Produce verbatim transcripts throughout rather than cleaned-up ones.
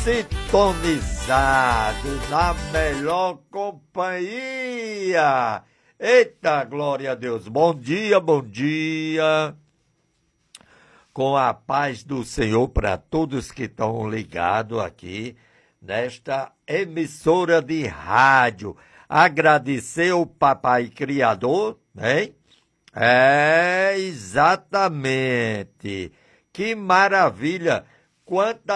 sintonizado na melhor companhia. Eita, glória a Deus. Bom dia, bom dia. Com a paz do Senhor para todos que estão ligados aqui nesta emissora de rádio. Agradecer ao Papai Criador, né? É, exatamente. Que maravilha. Quanta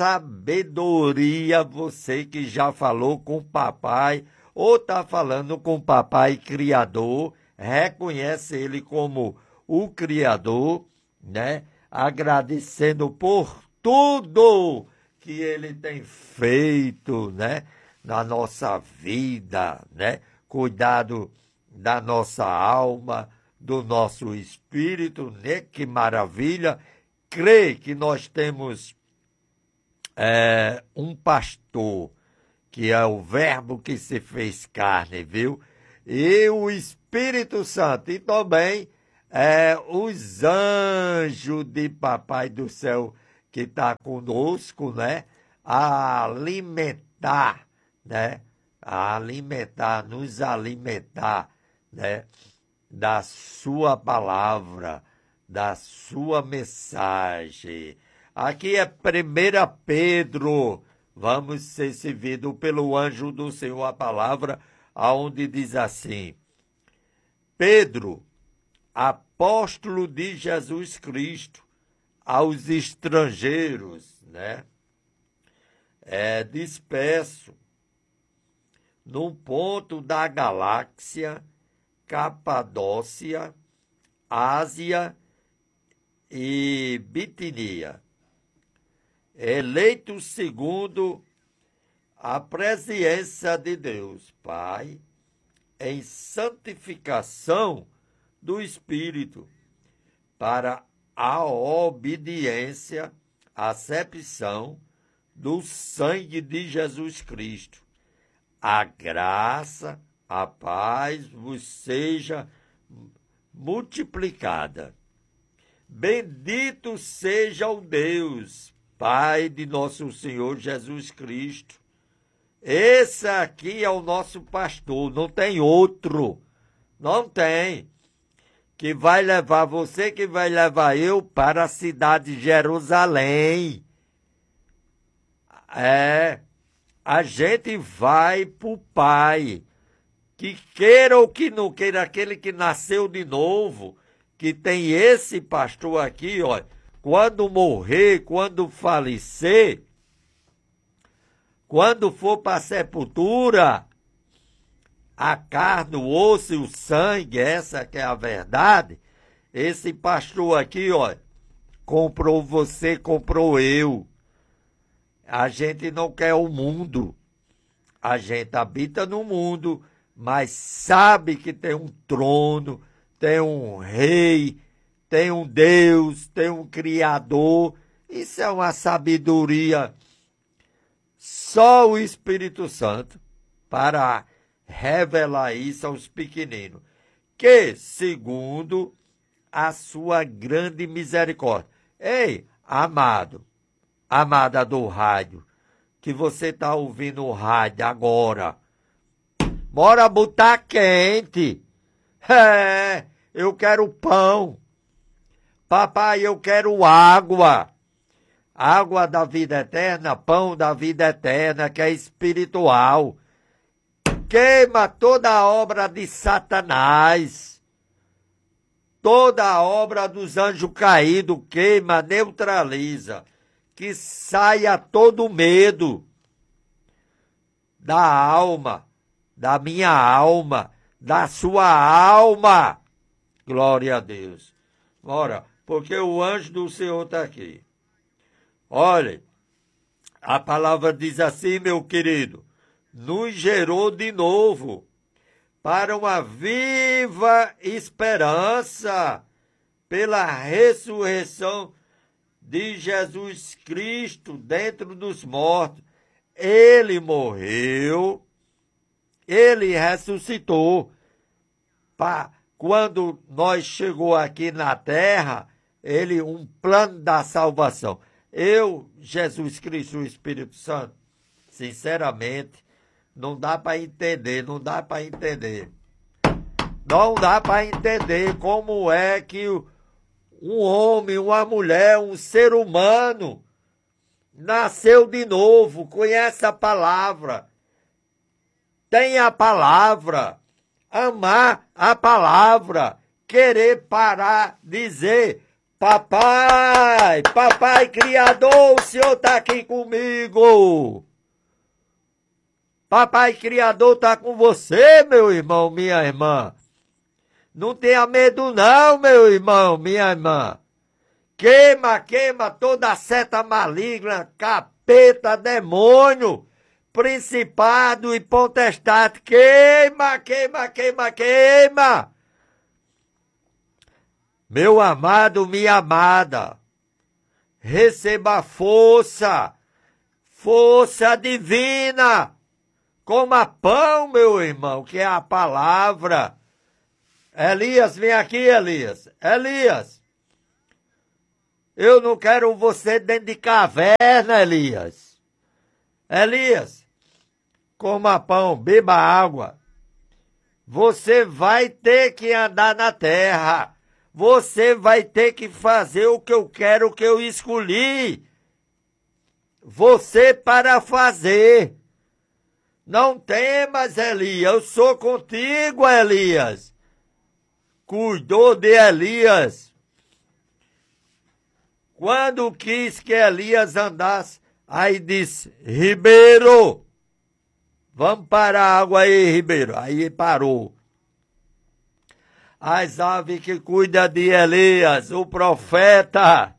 sabedoria você que já falou com o papai ou está falando com o Papai Criador, reconhece ele como o Criador, né? Agradecendo por tudo que ele tem feito, né? Na nossa vida, né? Cuidado da nossa alma, do nosso espírito, né? Que maravilha. Crê que nós temos é, um pastor, que é o verbo que se fez carne, viu? E o Espírito Santo, e também é, os anjos de Papai do Céu que está conosco, né? A alimentar, né? A alimentar, nos alimentar, né? Da sua palavra, da sua mensagem. Aqui é primeira Pedro, vamos ser servidos pelo anjo do Senhor a palavra, aonde diz assim: Pedro, apóstolo de Jesus Cristo, aos estrangeiros, né? É disperso num ponto da galáxia, Capadócia, Ásia e Bitinia, eleito segundo a presença de Deus Pai, em santificação do Espírito, para a obediência, acepção do sangue de Jesus Cristo. A graça, a paz vos seja multiplicada. Bendito seja o Deus, Pai de nosso Senhor Jesus Cristo. Esse aqui é o nosso pastor, não tem outro, não tem, que vai levar você, que vai levar eu para a cidade de Jerusalém. É, a gente vai para o Pai, que queira ou que não queira, aquele que nasceu de novo, que tem esse pastor aqui, ó, quando morrer, quando falecer, quando for para a sepultura, a carne, o osso e o sangue, essa que é a verdade, esse pastor aqui, ó, comprou você, comprou eu. A gente não quer o mundo, a gente habita no mundo, mas sabe que tem um trono, tem um rei, tem um Deus, tem um Criador. Isso é uma sabedoria só o Espírito Santo para revelar isso aos pequeninos, que segundo a sua grande misericórdia. Ei, amado, amada do rádio, que você está ouvindo o rádio agora, bora botar quente. É, eu quero pão. Papai, eu quero água. Água da vida eterna, pão da vida eterna, que é espiritual. Queima toda a obra de Satanás. Toda a obra dos anjos caídos, queima, neutraliza. Que saia todo medo da alma, da minha alma, da sua alma. Glória a Deus. Ora, porque o anjo do Senhor está aqui. Olha, a palavra diz assim, meu querido, nos gerou de novo para uma viva esperança pela ressurreição de Jesus Cristo dentro dos mortos. Ele morreu, ele ressuscitou. Pá, quando nós chegou aqui na terra, ele um plano da salvação. Eu, Jesus Cristo, o Espírito Santo, sinceramente, não dá para entender, não dá para entender. Não dá para entender como é que um homem, uma mulher, um ser humano nasceu de novo, conhece a palavra, tem a palavra, amar a palavra, querer parar, dizer, papai, papai criador, o Senhor está aqui comigo. Papai criador está com você, meu irmão, minha irmã. Não tenha medo não, meu irmão, minha irmã. Queima, queima toda seta maligna, capeta, demônio, principado e potestade. Queima, queima, queima, queima. Meu amado, minha amada, receba força, força divina. Coma pão, meu irmão, que é a palavra. Elias, vem aqui, Elias. Elias, eu não quero você dentro de caverna, Elias. Elias, coma pão, beba água. Você vai ter que andar na terra. Você vai ter que fazer o que eu quero, o que eu escolhi. Você para fazer. Não temas, Elias. Eu sou contigo, Elias. Cuidou de Elias. Quando quis que Elias andasse, aí disse, Ribeiro, vamos parar a água aí, Ribeiro. Aí parou. As aves que cuidam de Elias, o profeta.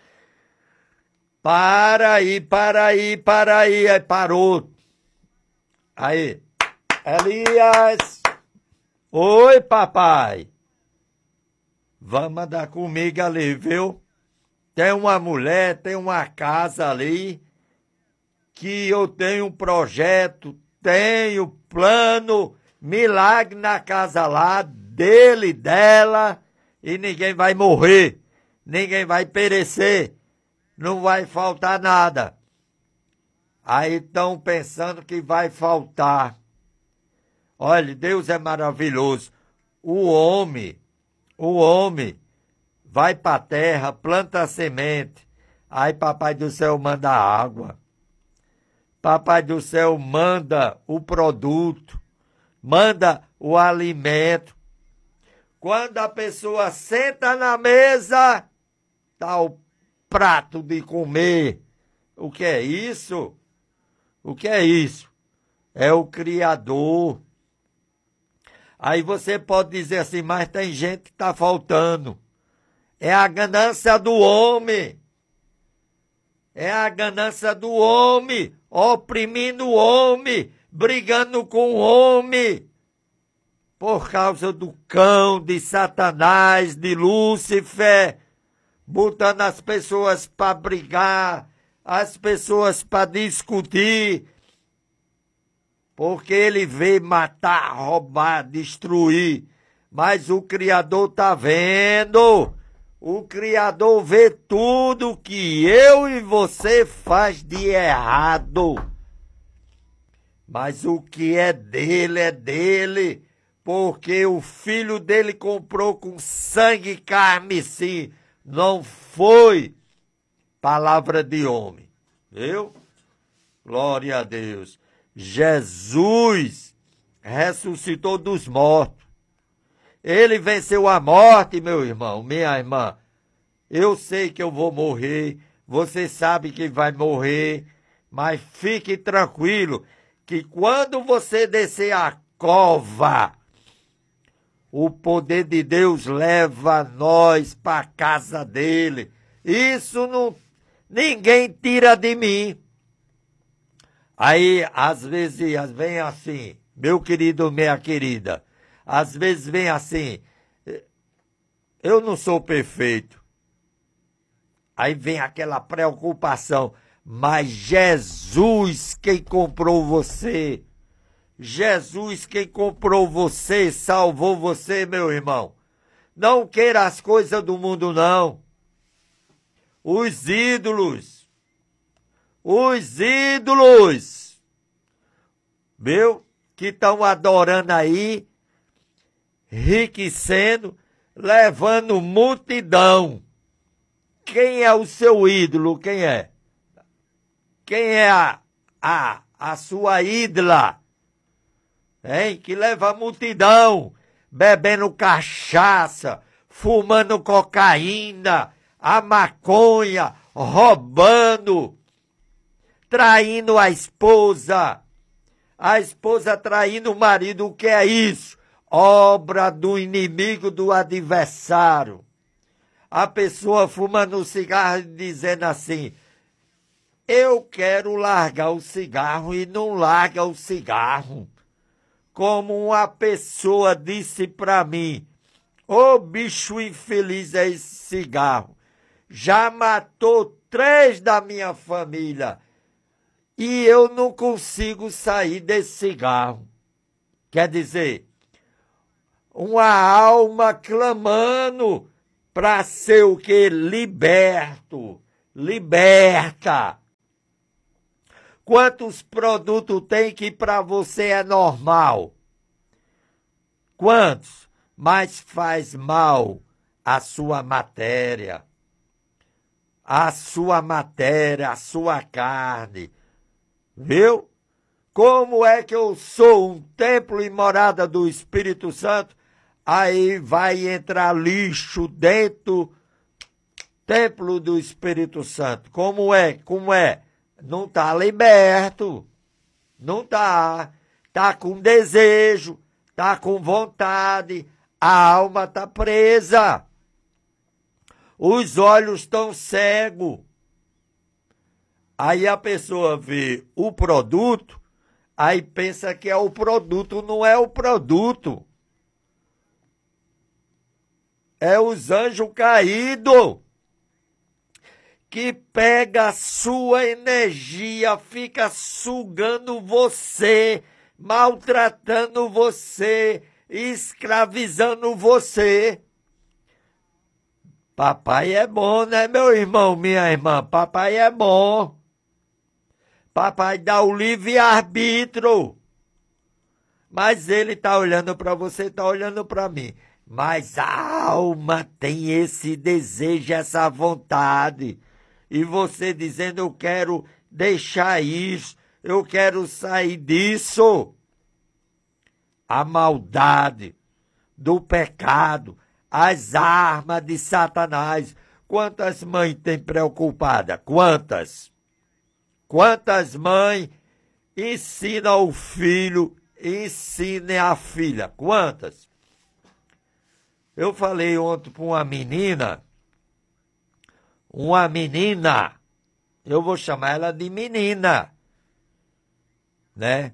Para aí, para aí, para aí. Aí parou. Aí, Elias. Oi, papai. Vamos andar comigo ali, viu? Tem uma mulher, tem uma casa ali, que eu tenho um projeto, tenho plano, milagre na casa lá, dele, dela, e ninguém vai morrer, ninguém vai perecer, não vai faltar nada. Aí estão pensando que vai faltar. Olha, Deus é maravilhoso. O homem, o homem vai para a terra, planta a semente, aí Papai do Céu manda a água. Papai do Céu manda o produto, manda o alimento. Quando a pessoa senta na mesa, está o prato de comer. O que é isso? O que é isso? É o Criador. Aí você pode dizer assim, mas tem gente que está faltando. É a ganância do homem. É a ganância do homem, oprimindo o homem, brigando com o homem. Por causa do cão, de Satanás, de Lúcifer, botando as pessoas para brigar, as pessoas para discutir, porque ele veio matar, roubar, destruir. Mas o Criador está vendo. O Criador vê tudo que eu e você faz de errado. Mas o que é dele é dele, porque o filho dele comprou com sangue e carne, sim. Não foi palavra de homem. Viu? Glória a Deus. Jesus ressuscitou dos mortos. Ele venceu a morte, meu irmão, minha irmã. Eu sei que eu vou morrer, você sabe que vai morrer, mas fique tranquilo que quando você descer a cova, o poder de Deus leva nós para a casa dele. Isso não, ninguém tira de mim. Aí, às vezes, vem assim, meu querido, minha querida, às vezes vem assim, eu não sou perfeito. Aí vem aquela preocupação, mas Jesus quem comprou você, Jesus quem comprou você, salvou você, meu irmão. Não queira as coisas do mundo, não. Os ídolos, os ídolos, viu? Que estão adorando aí, enriquecendo, levando multidão. Quem é o seu ídolo? Quem é? Quem é a, a, a sua ídola? Hein? Que leva a multidão, bebendo cachaça, fumando cocaína, a maconha, roubando, traindo a esposa, a esposa traindo o marido. O que é isso? Obra do inimigo, do adversário. A pessoa fumando cigarro e dizendo assim: eu quero largar o cigarro, e não larga o cigarro. Como uma pessoa disse para mim: ô bicho infeliz é esse cigarro. Já matou três da minha família e eu não consigo sair desse cigarro. Quer dizer, uma alma clamando para ser o que? Liberto, liberta. Quantos produtos tem que para você é normal? Quantos? Mas faz mal a sua matéria, a sua matéria, a sua carne. Viu? Como é que eu sou um templo e morada do Espírito Santo? Aí vai entrar lixo dentro do templo do Espírito Santo. Como é? Como é? Não está liberto. Não está. Está com desejo, está com vontade. A alma está presa. Os olhos estão cegos. Aí a pessoa vê o produto, aí pensa que é o produto, não é o produto. É os anjos caídos que pega a sua energia, fica sugando você, maltratando você, escravizando você. Papai é bom, né, meu irmão, minha irmã? Papai é bom. Papai dá o livre-arbítrio. Mas ele está olhando para você, está olhando para mim. Mas a alma tem esse desejo, essa vontade. E você dizendo: eu quero deixar isso, eu quero sair disso. A maldade do pecado, as armas de Satanás. Quantas mães tem preocupada? Quantas? Quantas mães ensinam o filho, ensinem a filha? Quantas? Eu falei ontem para uma menina, uma menina, eu vou chamar ela de menina, né?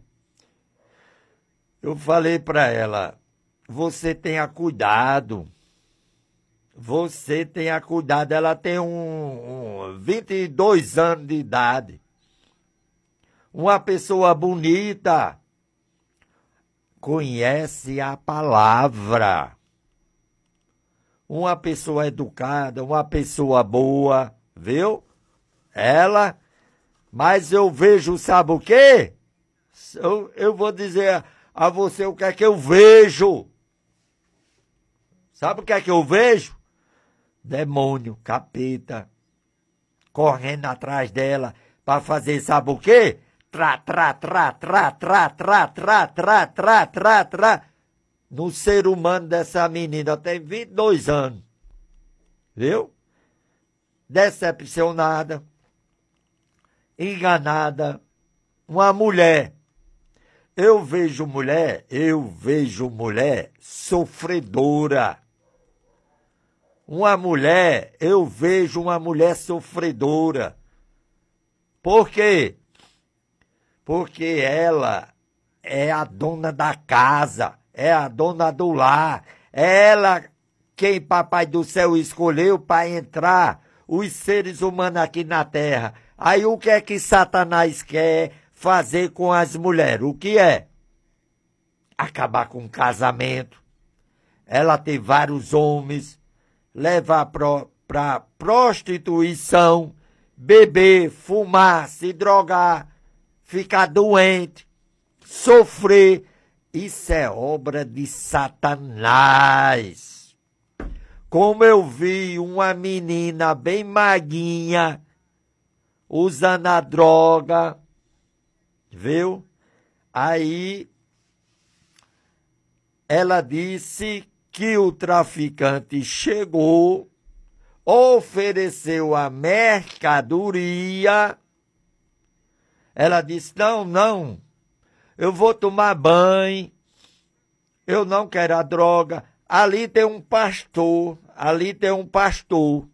Eu falei para ela: você tenha cuidado, você tenha cuidado. Ela tem um, um vinte e dois anos de idade, uma pessoa bonita, conhece a palavra, uma pessoa educada, uma pessoa boa, viu? Ela, mas eu vejo, sabe o quê? Eu, eu vou dizer a você o que é que eu vejo. Sabe o que é que eu vejo? Demônio, capeta, correndo atrás dela para fazer, sabe o quê? Tra, tra, tra, tra, tra, tra, tra, tra, tra, tra, tra. No ser humano dessa menina, tem vinte e dois anos. Viu? Decepcionada, enganada, uma mulher. Eu vejo mulher, eu vejo mulher sofredora. Uma mulher, eu vejo uma mulher sofredora. Por quê? Porque ela é a dona da casa, é a dona do lar, é ela quem Papai do Céu escolheu para entrar os seres humanos aqui na terra. Aí o que é que Satanás quer fazer com as mulheres? O que é? Acabar com o casamento, ela ter vários homens, levar para prostituição beber, fumar, se drogar, ficar doente, sofrer. Isso é obra de Satanás. Como eu vi uma menina bem maguinha, usando a droga, viu? Aí ela disse que o traficante chegou, ofereceu a mercadoria. Ela disse, não, não, eu vou tomar banho, eu não quero a droga. Ali tem um pastor, ali tem um pastor.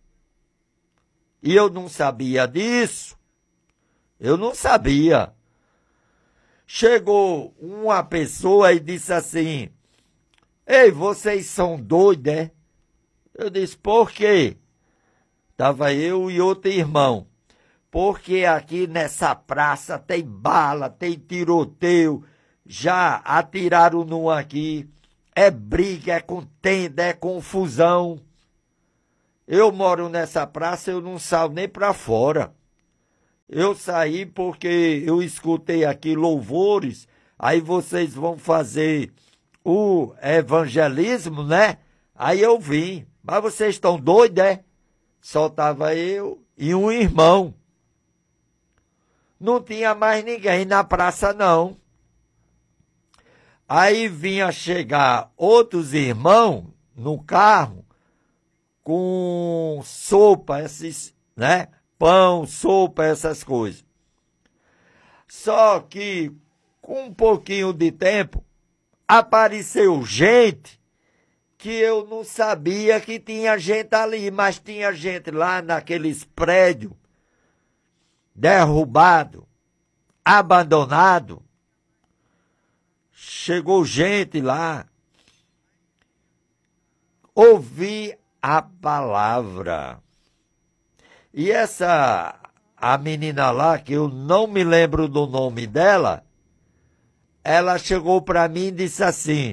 E eu não sabia disso, eu não sabia. Chegou uma pessoa e disse assim, ei, vocês são doidos, é? Eu disse, por quê? Tava eu e outro irmão. Porque aqui nessa praça tem bala, tem tiroteio, já atiraram num aqui, é briga, é contenda, é confusão. Eu moro nessa praça, eu não saio nem pra fora. Eu saí porque eu escutei aqui louvores, aí vocês vão fazer o evangelismo, né? Aí eu vim. Mas vocês estão doidos, é? Só tava eu e um irmão. Não tinha mais ninguém na praça, não. Aí vinha chegar outros irmãos no carro com sopa, esses, né? Pão, sopa, essas coisas. Só que, com um pouquinho de tempo, apareceu gente que eu não sabia que tinha gente ali, mas tinha gente lá naqueles prédios, derrubado, abandonado. Chegou gente lá, ouvi a palavra. E essa, a menina lá, que eu não me lembro do nome dela, ela chegou para mim e disse assim,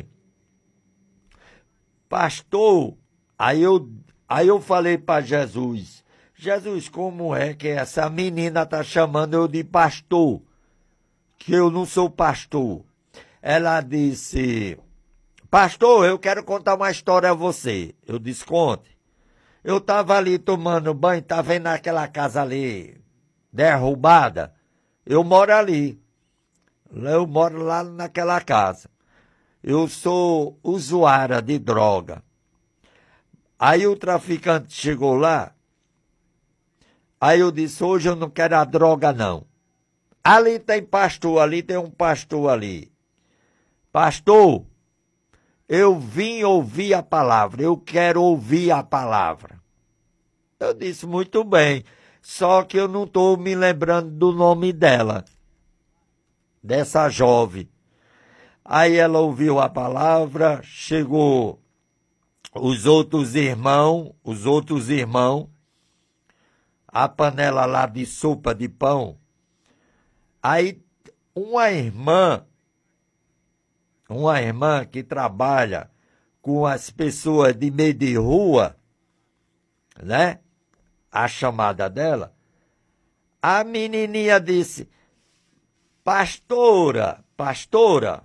pastor, aí eu, aí eu falei para Jesus, Jesus, como é que essa menina está chamando eu de pastor? Que eu não sou pastor. Ela disse, pastor, eu quero contar uma história a você. Eu disse, conte. Eu estava ali tomando banho, tá vendo aquela casa ali derrubada? Eu moro ali. Eu moro lá naquela casa. Eu sou usuária de droga. Aí o traficante chegou lá. Aí eu disse, hoje eu não quero a droga, não. Ali tem pastor, ali tem um pastor ali. Pastor, eu vim ouvir a palavra, eu quero ouvir a palavra. Eu disse, muito bem, só que eu não estou me lembrando do nome dela, dessa jovem. Aí ela ouviu a palavra, chegou os outros irmãos, os outros irmãos, a panela lá de sopa de pão. Aí uma irmã, uma irmã que trabalha com as pessoas de meio de rua, né? A chamada dela, a menininha disse, pastora, pastora,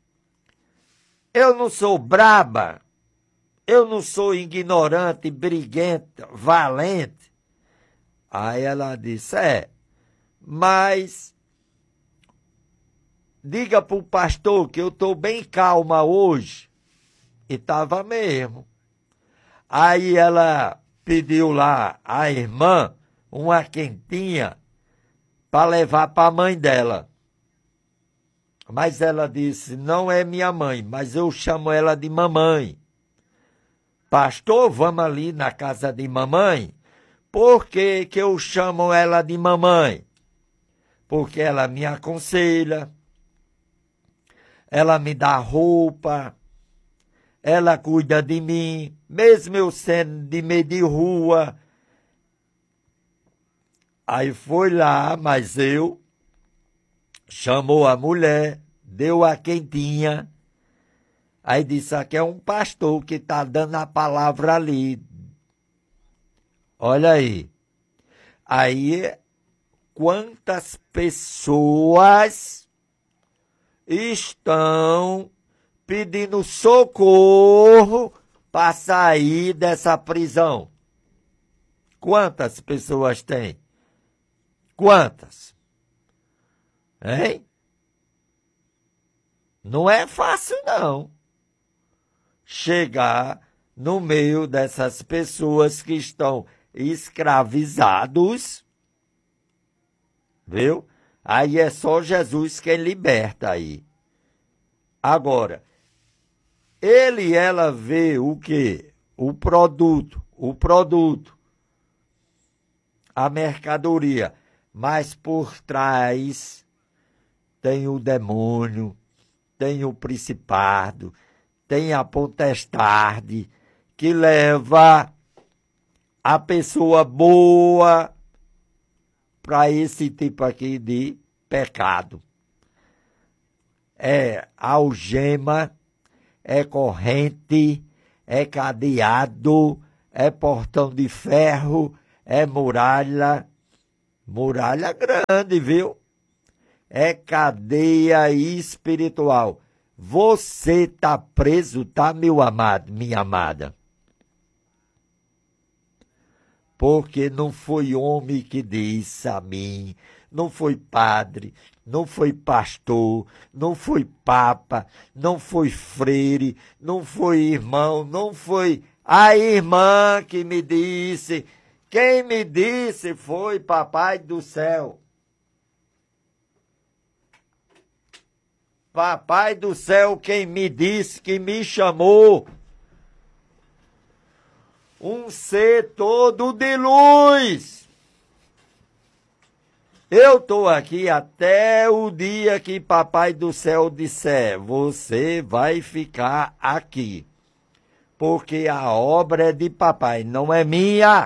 eu não sou braba, eu não sou ignorante, briguenta, valente. Aí ela disse, é, mas diga pro pastor que eu estou bem calma hoje. E estava mesmo. Aí ela pediu lá a irmã uma quentinha para levar para a mãe dela. Mas ela disse, não é minha mãe, mas eu chamo ela de mamãe. Pastor, vamos ali na casa de mamãe? Por que que eu chamo ela de mamãe? Porque ela me aconselha, ela me dá roupa, ela cuida de mim, mesmo eu sendo de meio de rua. Aí foi lá, mas eu, chamou a mulher, deu a quentinha, aí disse, aqui é um pastor que está dando a palavra ali. Olha aí. Aí, quantas pessoas estão pedindo socorro para sair dessa prisão? Quantas pessoas tem? Quantas? Hein? Não é fácil, não, chegar no meio dessas pessoas que estão escravizados, viu? Aí é só Jesus quem liberta aí. Agora, ele e ela vê o quê? O produto, o produto, a mercadoria, mas por trás tem o demônio, tem o principado, tem a potestade que leva a pessoa boa para esse tipo aqui de pecado. É algema, é corrente, é cadeado, é portão de ferro, é muralha, muralha grande, viu? É cadeia espiritual. Você tá preso, tá, meu amado, minha amada? Porque não foi homem que disse a mim, não foi padre, não foi pastor, não foi papa, não foi freire, não foi irmão, não foi a irmã que me disse. Quem me disse foi Papai do Céu. Papai do Céu, quem me disse, que me chamou. Um ser todo de luz. Eu estou aqui até o dia que Papai do Céu disser, você vai ficar aqui. Porque a obra é de papai, não é minha.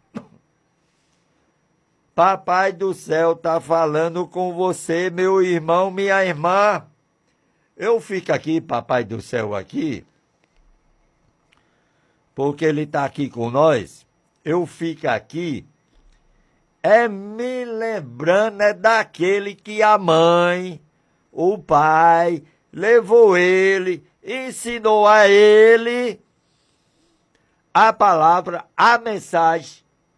Papai do Céu está falando com você, meu irmão, minha irmã. Eu fico aqui, Papai do Céu, aqui, porque ele está aqui com nós. Eu fico aqui, é me lembrando é daquele que a mãe, o pai, levou ele, ensinou a ele a palavra, a mensagem.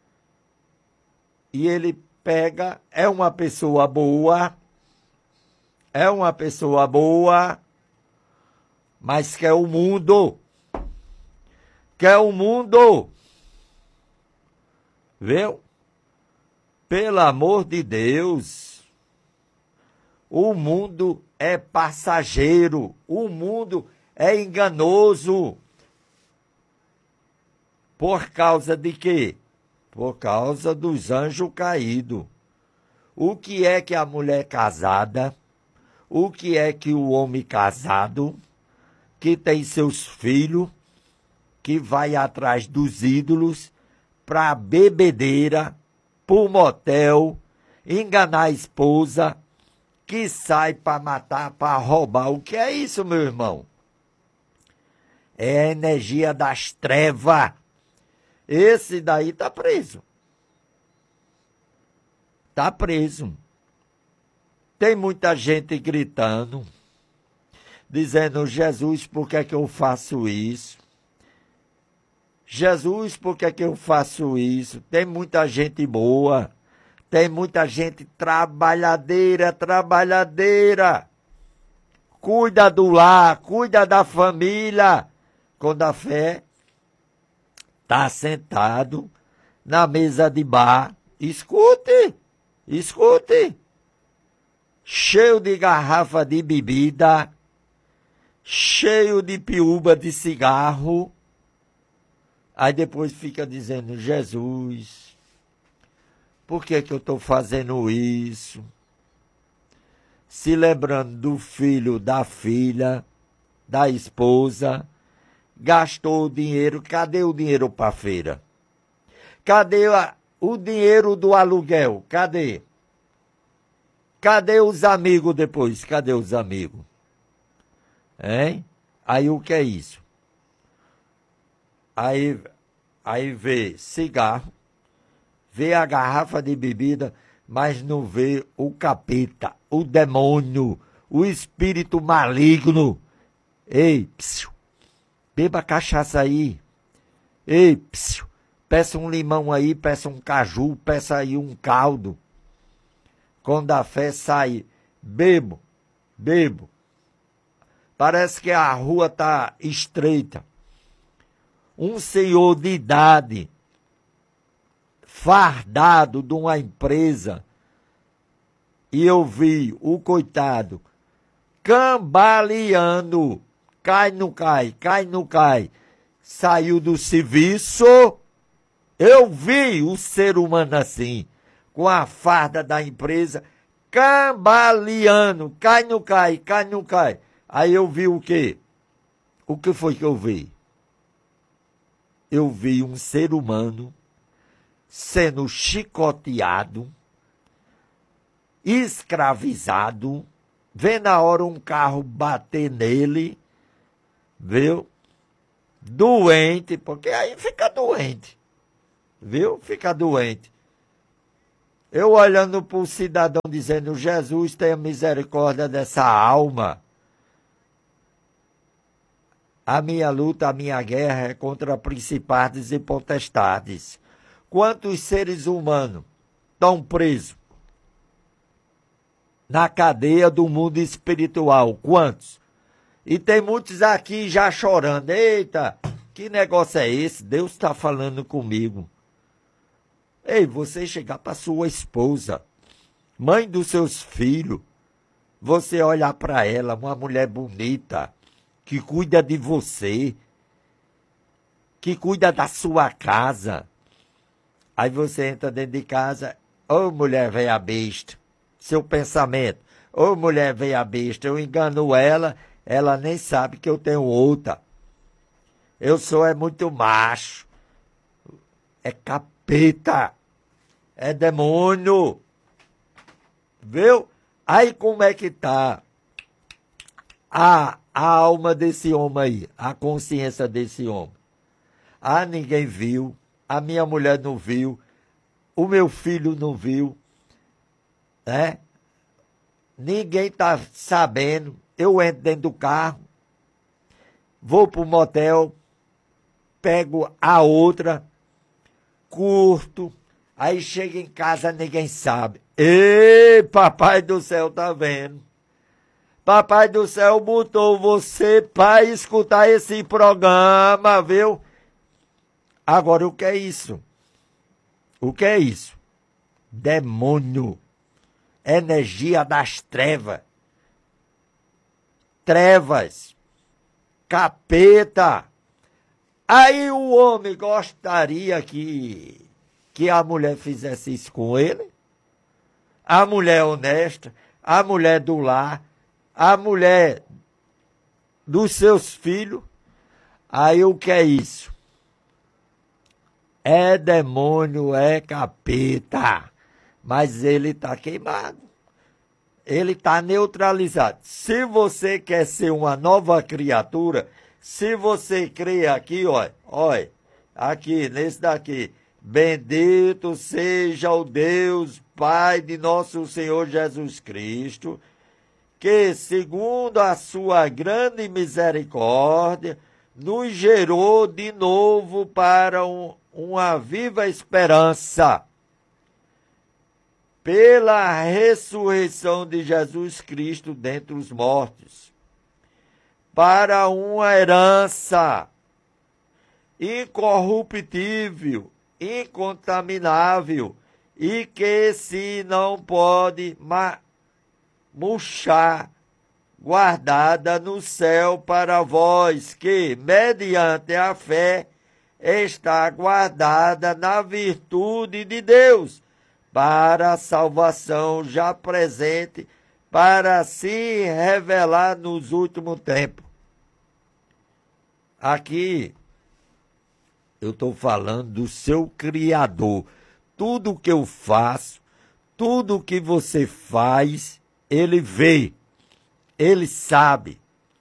E ele pega, é uma pessoa boa, é uma pessoa boa, mas quer o mundo. Quer o mundo. Viu? Pelo amor de Deus. O mundo é passageiro. O mundo é enganoso. Por causa de quê? Por causa dos anjos caídos. O que é que a mulher casada, o que é que o homem casado, que tem seus filhos, que vai atrás dos ídolos, para bebedeira, para motel, enganar a esposa, que sai para matar, para roubar. O que é isso, meu irmão? É a energia das trevas. Esse daí está preso. Está preso. Tem muita gente gritando, dizendo, Jesus, por que é que eu faço isso? Jesus, por que é que eu faço isso? Tem muita gente boa, tem muita gente trabalhadeira, trabalhadeira. Cuida do lar, cuida da família. Quando a fé está sentado na mesa de bar, escute, escute. Cheio de garrafa de bebida, cheio de piúba de cigarro. Aí depois fica dizendo, Jesus, por que que eu estou fazendo isso? Se lembrando do filho, da filha, da esposa, gastou o dinheiro, cadê o dinheiro para a feira? Cadê a, o dinheiro do aluguel? Cadê? Cadê os amigos depois? Cadê os amigos? Hein? Aí o que é isso? Aí, aí vê cigarro, vê a garrafa de bebida, mas não vê o capeta, o demônio, o espírito maligno. Ei, psiu, beba cachaça aí. Ei, psiu, peça um limão aí, peça um caju, peça aí um caldo. Quando a fé sai, bebo, bebo. Parece que a rua está estreita. Um senhor de idade, fardado de uma empresa, e eu vi o coitado cambaleando, cai, não cai, cai, não cai, saiu do serviço. Eu vi o ser humano assim, com a farda da empresa, cambaleando, cai, não cai, cai, não cai. Aí eu vi o quê? O que foi que eu vi? Eu vi um ser humano sendo chicoteado, escravizado, vê na hora um carro bater nele, viu? Doente, porque aí fica doente, viu? Fica doente. Eu olhando para o cidadão dizendo, Jesus, tenha misericórdia dessa alma. A minha luta, a minha guerra é contra principados e potestades. Quantos seres humanos estão presos na cadeia do mundo espiritual? Quantos? E tem muitos aqui já chorando. Eita, que negócio é esse? Deus está falando comigo. Ei, você chegar para sua esposa, mãe dos seus filhos, você olhar para ela, uma mulher bonita, que cuida de você, que cuida da sua casa. Aí você entra dentro de casa, ô mulher veia besta, seu pensamento, ô mulher veia besta, eu engano ela, ela nem sabe que eu tenho outra. Eu sou é muito macho, é capeta, é demônio, viu? Aí como é que tá a, a alma desse homem aí, a consciência desse homem? Ah, ninguém viu, a minha mulher não viu, o meu filho não viu, né? Ninguém tá sabendo. Eu entro dentro do carro, vou pro motel, pego a outra, curto, aí chega em casa, ninguém sabe. Ei, papai do céu tá vendo. Papai do céu botou você para escutar esse programa, viu? Agora, o que é isso? O que é isso? Demônio. Energia das trevas. Trevas. Capeta. Aí o homem gostaria que, que a mulher fizesse isso com ele? A mulher honesta, a mulher do lar, a mulher dos seus filhos. Aí o que é isso? É demônio, é capeta, mas ele está queimado, ele está neutralizado. Se você quer ser uma nova criatura, se você crê aqui, olha, olha, aqui, nesse daqui, bendito seja o Deus, Pai de nosso Senhor Jesus Cristo, que, segundo a sua grande misericórdia, nos gerou de novo para um, uma viva esperança, pela ressurreição de Jesus Cristo dentre os mortos, para uma herança incorruptível, incontaminável, e que se não pode murchar, guardada no céu para vós, que, mediante a fé, está guardada na virtude de Deus, para a salvação já presente, para se revelar nos últimos tempos. Aqui, eu estou falando do seu Criador. Tudo que eu faço, tudo que você faz, Ele vê. Ele sabe.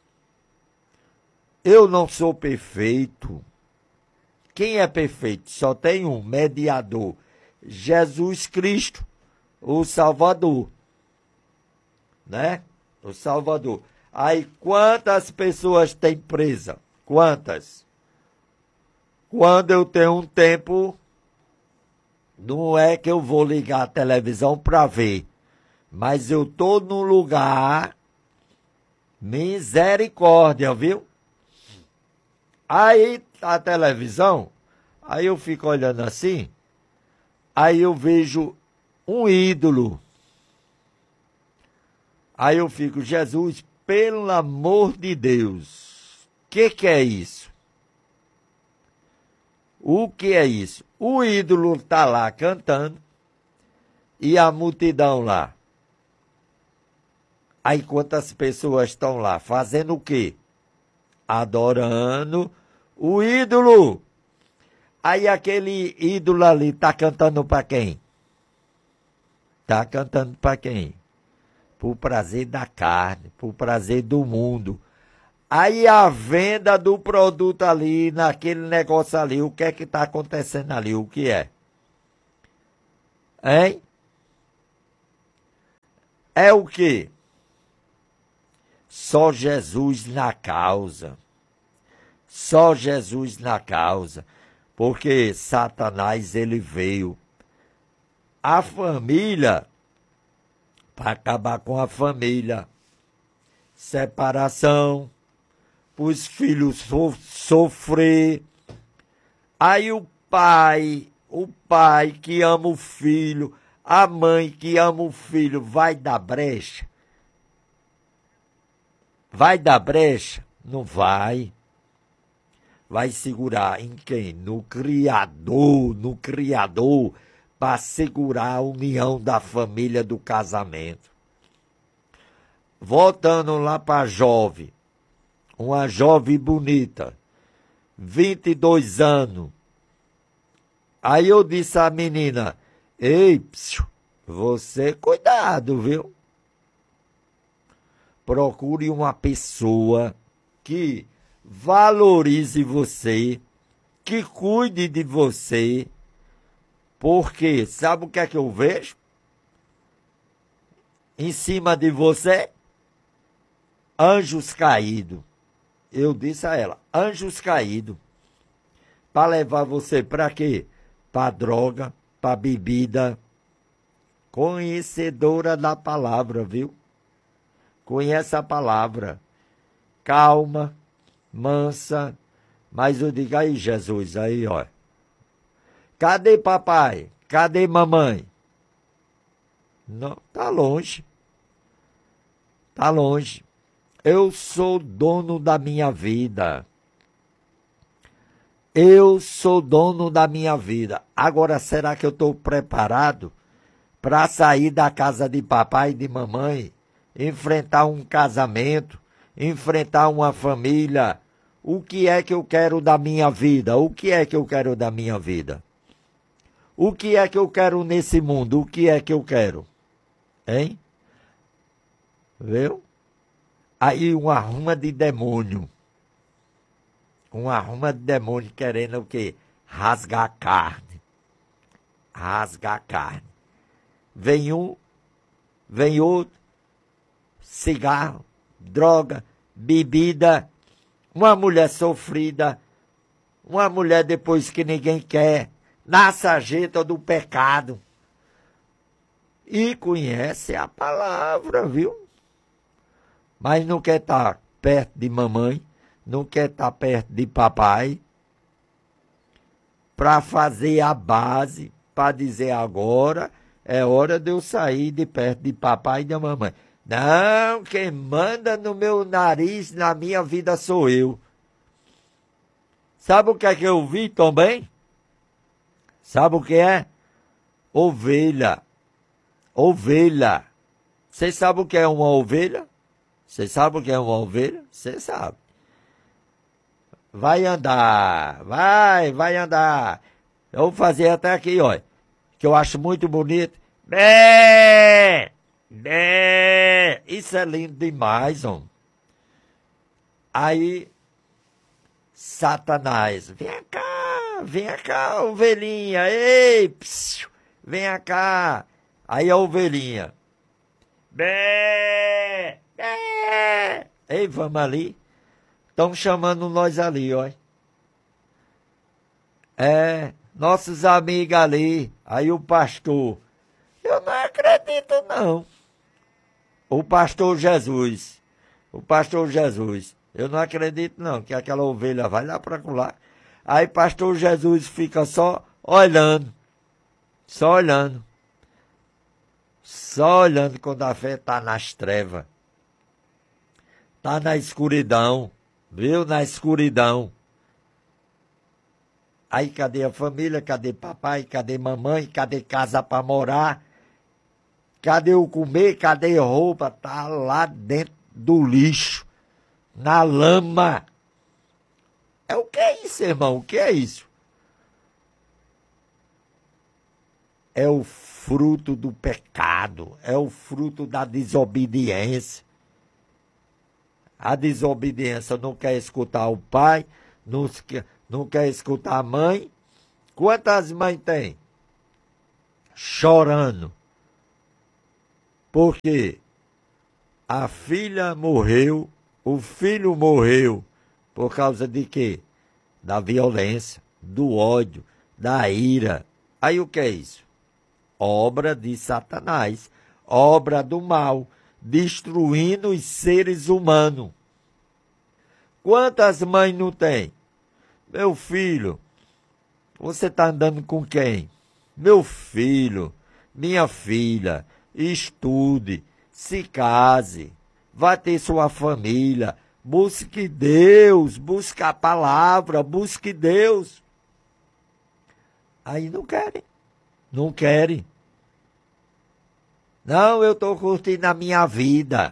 Eu não sou perfeito. Quem é perfeito? Só tem um mediador Jesus Cristo, o Salvador, né? O Salvador. Aí, quantas pessoas tem presa? Quantas? Quando eu tenho um tempo, não é que eu vou ligar a televisão para ver, mas eu tô num lugar, misericórdia, viu? Aí, a televisão, aí eu fico olhando assim, aí eu vejo um ídolo. Aí eu fico, Jesus, pelo amor de Deus, o que que é isso? O que é isso? O ídolo está lá cantando e a multidão lá. Aí quantas pessoas estão lá? Fazendo o quê? Adorando o ídolo. Aí aquele ídolo ali está cantando para quem? Está cantando para quem? Por prazer da carne, por prazer do mundo. Aí a venda do produto ali, naquele negócio ali, o que é que está acontecendo ali? O que é? Hein? É o quê? Só Jesus na causa. Só Jesus na causa. Porque Satanás, ele veio. A família, para acabar com a família. Separação. Os filhos so, sofrer. Aí o pai, o pai que ama o filho, a mãe que ama o filho, vai dar brecha? Vai dar brecha? Não vai. Vai segurar em quem? No Criador, no Criador, para segurar a união da família do casamento. Voltando lá para a jovem. Uma jovem bonita, vinte e dois anos. Aí eu disse à menina, ei, psiu, você cuidado, viu? Procure uma pessoa que valorize você, que cuide de você, porque sabe o que é que eu vejo? Em cima de você, anjos caídos. Eu disse a ela, anjos caídos, para levar você para quê? Para droga, para bebida. Conhecedora da palavra, viu? Conhece a palavra. Calma, mansa. Mas eu digo aí, Jesus, aí, ó. Cadê papai? Cadê mamãe? Não, tá longe. Tá longe. Eu sou dono da minha vida. Eu sou dono da minha vida. Agora, será que eu estou preparado para sair da casa de papai e de mamãe, enfrentar um casamento, enfrentar uma família? O que é que eu quero da minha vida? O que é que eu quero da minha vida? O que é que eu quero nesse mundo? O que é que eu quero? Hein? Viu? Aí uma arruma de demônio. Uma arruma de demônio querendo o quê? Rasgar a carne. Rasgar a carne. Vem um, vem outro. Cigarro, droga, bebida. Uma mulher sofrida. Uma mulher depois que ninguém quer. Na sarjeta do pecado. E conhece a palavra, viu? Mas não quer estar perto de mamãe, não quer estar perto de papai, para fazer a base, para dizer agora é hora de eu sair de perto de papai e da mamãe. Não, quem manda no meu nariz, na minha vida, sou eu. Sabe o que é que eu vi também? Sabe o que é? Ovelha. Ovelha. Você sabe o que é uma ovelha? Você sabe o que é uma ovelha? Você sabe. Vai andar, vai, vai andar. Eu vou fazer até aqui, ó, que eu acho muito bonito. Bé! Bé! Isso é lindo demais, ó. Aí, Satanás, vem cá, vem cá, ovelhinha, ei, psiu, Venha cá. Aí a ovelhinha. Bé, bé. Ei, vamos ali. Estão chamando nós ali, ó. É, nossos amigos ali. Aí o pastor. Eu não acredito, não. O pastor Jesus. O pastor Jesus. Eu não acredito, não, que aquela ovelha vai lá para lá. Aí pastor Jesus fica só olhando. Só olhando. Só olhando quando a fé está nas trevas. Está na escuridão. Viu? Na escuridão. Aí cadê a família? Cadê papai? Cadê mamãe? Cadê casa para morar? Cadê o comer? Cadê roupa? Tá lá dentro do lixo. Na lama. É o que é isso, irmão? O que é isso? É o fruto do pecado. É o fruto da desobediência. A desobediência não quer escutar o pai, não quer, não quer escutar a mãe. Quantas mães tem? Chorando. Porque a filha morreu, o filho morreu. Por causa de quê? Da violência, do ódio, da ira. Aí o que é isso? Obra de Satanás, obra do mal, destruindo os seres humanos. Quantas mães não tem? Meu filho, você está andando com quem? Meu filho, minha filha, estude, se case, vá ter sua família, busque Deus, busque a palavra, busque Deus. Aí não querem, não querem. Não, eu estou curtindo a minha vida.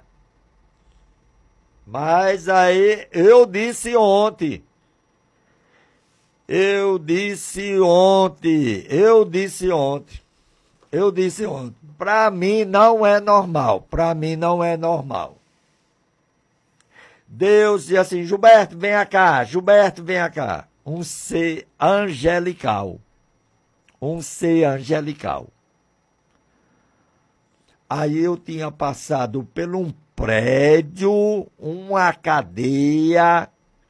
Mas aí, eu disse ontem, eu disse ontem, eu disse ontem, eu disse ontem, para mim não é normal, para mim não é normal. Deus disse assim, Gilberto, vem cá, Gilberto, vem cá. Um ser angelical, um ser angelical. Aí eu tinha passado por um prédio, uma cadeia.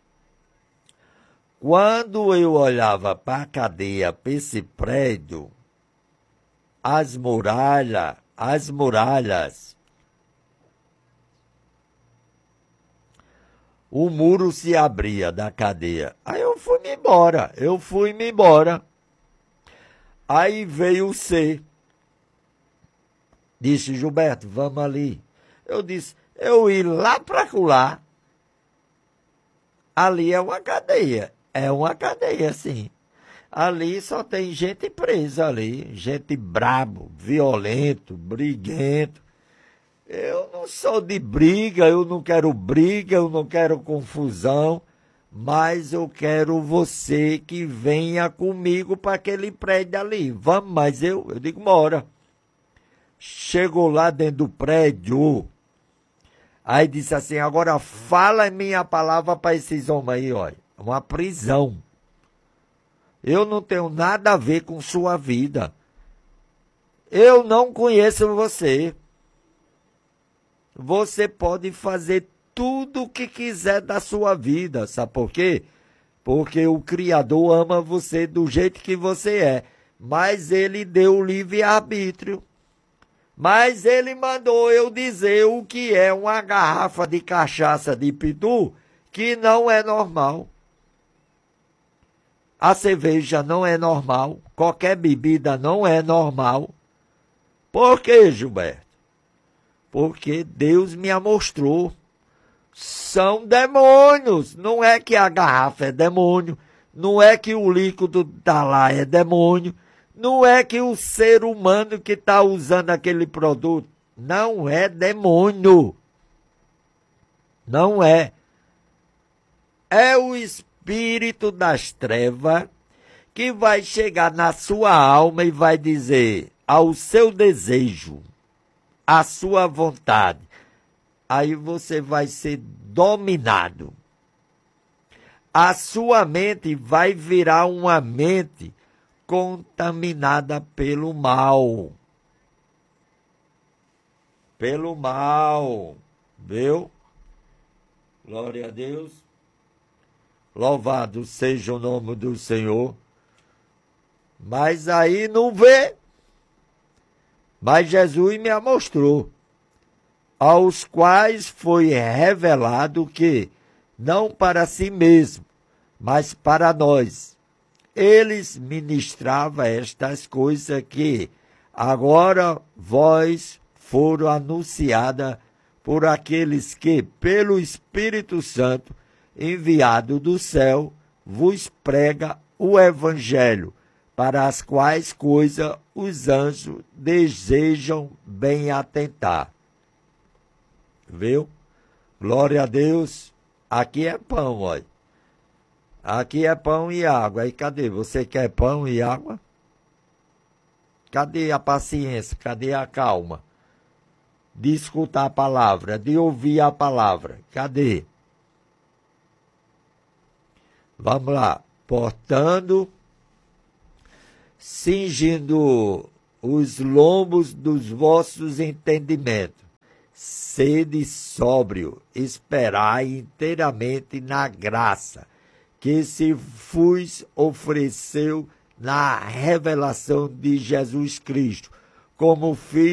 Quando eu olhava para a cadeia, para esse prédio, as muralhas, as muralhas, o muro se abria da cadeia. Aí eu fui-me embora, eu fui-me embora. Aí veio o C. Disse, Gilberto, vamos ali. Eu disse, eu ir lá para lá. Ali é uma cadeia. É uma cadeia, sim. Ali só tem gente presa ali. Gente brabo, violento, briguento. Eu não sou de briga, eu não quero briga, eu não quero confusão. Mas eu quero você que venha comigo para aquele prédio ali. Vamos, mas eu, eu digo, bora. Chegou lá dentro do prédio. Aí disse assim, agora fala minha palavra para esses homens aí, olha. Uma prisão. Eu não tenho nada a ver com sua vida. Eu não conheço você. Você pode fazer tudo o que quiser da sua vida. Sabe por quê? Porque o Criador ama você do jeito que você é. Mas ele deu o livre-arbítrio. Mas ele mandou eu dizer o que é uma garrafa de cachaça de pitu, que não é normal. A cerveja não é normal, qualquer bebida não é normal. Por quê, Gilberto? Porque Deus me mostrou. São demônios. Não é que a garrafa é demônio, não é que o líquido tá lá é demônio. Não é que o ser humano que está usando aquele produto não é demônio. Não é. É o espírito das trevas que vai chegar na sua alma e vai dizer ao seu desejo, à sua vontade. Aí você vai ser dominado. A sua mente vai virar uma mente contaminada pelo mal. Pelo mal, viu? Glória a Deus. Louvado seja o nome do Senhor. Mas aí não vê. Mas Jesus me mostrou, aos quais foi revelado que, não para si mesmo, mas para nós, eles ministravam estas coisas que agora vós foram anunciadas por aqueles que, pelo Espírito Santo, enviado do céu, vos prega o Evangelho, para as quais coisas os anjos desejam bem atentar. Viu? Glória a Deus. Aqui é pão, olha. Aqui é pão e água. Aí cadê? Você quer pão e água? Cadê a paciência? Cadê a calma? De escutar a palavra, de ouvir a palavra. Cadê? Vamos lá. Portando, cingindo os lombos dos vossos entendimentos. Sede sóbrio, esperai inteiramente na graça que se vos ofereceu na revelação de Jesus Cristo, como filho